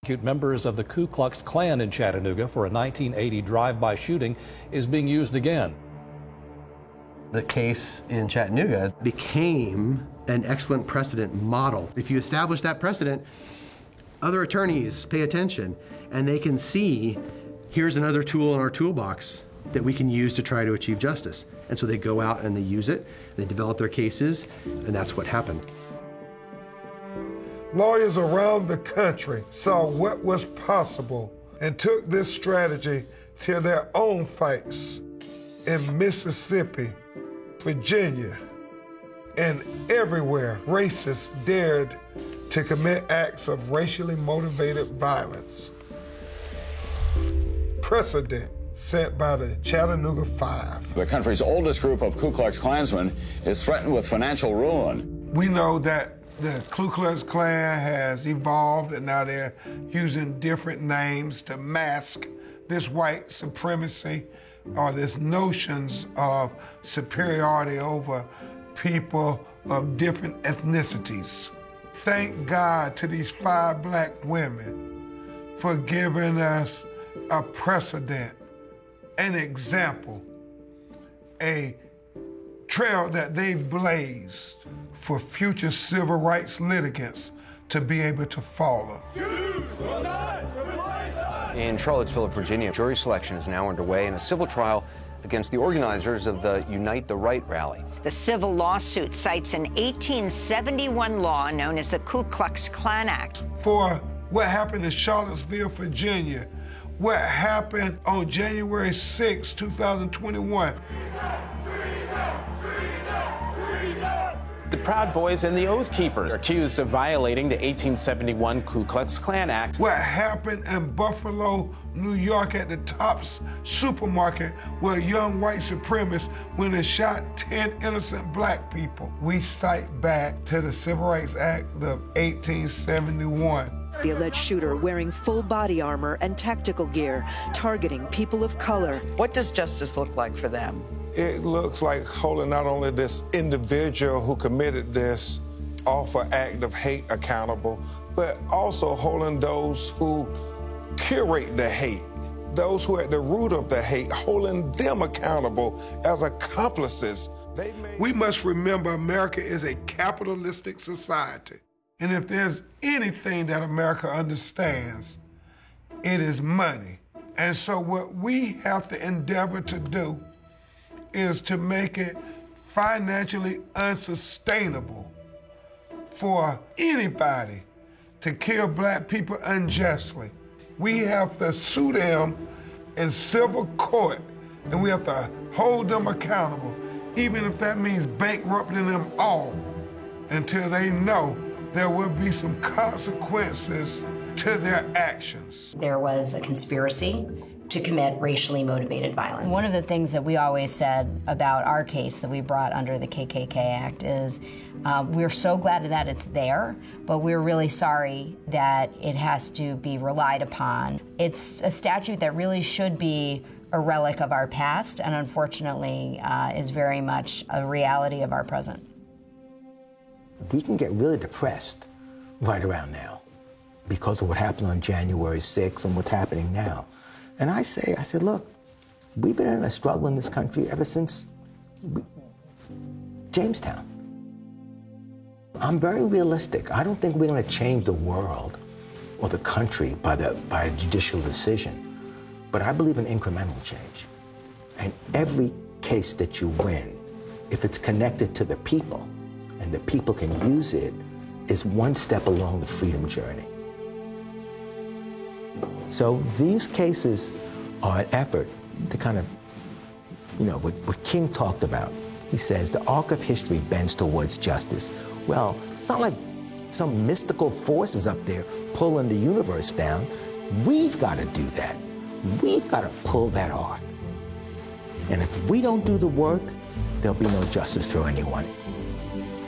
prosecute members of the Ku Klux Klan in Chattanooga for a 1980 drive-by shooting is being used again. The case in Chattanooga became an excellent precedent model. If you establish that precedent, other attorneys pay attention and they can see, here's another tool in our toolbox that we can use to try to achieve justice. And so they go out and they use it, they develop their cases, and that's what happened. Lawyers around the country saw what was possible and took this strategy to their own fights in Mississippi, Virginia, and everywhere racists dared to commit acts of racially motivated violence. Precedent set by the Chattanooga Five. The country's oldest group of Ku Klux Klansmen is threatened with financial ruin. We know that the Ku Klux Klan has evolved and now they're using different names to mask this white supremacy or this notions of superiority over people of different ethnicities. Thank God to these 5 black women for giving us a precedent, an example, a trail that they blazed for future civil rights litigants to be able to follow. In Charlottesville, Virginia, jury selection is now underway in a civil trial against the organizers of the Unite the Right rally. The civil lawsuit cites an 1871 law known as the Ku Klux Klan Act. For what happened in Charlottesville, Virginia, what happened on January 6, 2021. The Proud Boys and the Oath Keepers are accused of violating the 1871 Ku Klux Klan Act. What happened in Buffalo, New York at the Tops supermarket where young white supremacists went and shot 10 innocent black people. We cite back to the Civil Rights Act of 1871. The alleged shooter wearing full body armor and tactical gear, targeting people of color. What does justice look like for them? It looks like holding not only this individual who committed this awful act of hate accountable, but also holding those who curate the hate, those who are at the root of the hate, holding them accountable as accomplices. We must remember America is a capitalistic society. And if there's anything that America understands, it is money. And so what we have to endeavor to do is to make it financially unsustainable for anybody to kill black people unjustly. We have to sue them in civil court, and we have to hold them accountable, even if that means bankrupting them all, until they know there will be some consequences to their actions. There was a conspiracy to commit racially motivated violence. One of the things that we always said about our case that we brought under the KKK Act is we're so glad that it's there, but we're really sorry that it has to be relied upon. It's a statute that really should be a relic of our past and unfortunately is very much a reality of our present. We can get really depressed right around now because of what happened on January 6th and what's happening now. And I said, look, we've been in a struggle in this country ever since Jamestown. I'm very realistic. I don't think we're going to change the world or the country by a judicial decision, but I believe in incremental change. And every case that you win, if it's connected to the people, and the people can use it, is one step along the freedom journey. So these cases are an effort to kind of, what King talked about. He says the arc of history bends towards justice. Well, it's not like some mystical forces up there pulling the universe down. We've got to do that. We've got to pull that arc. And if we don't do the work, there'll be no justice for anyone.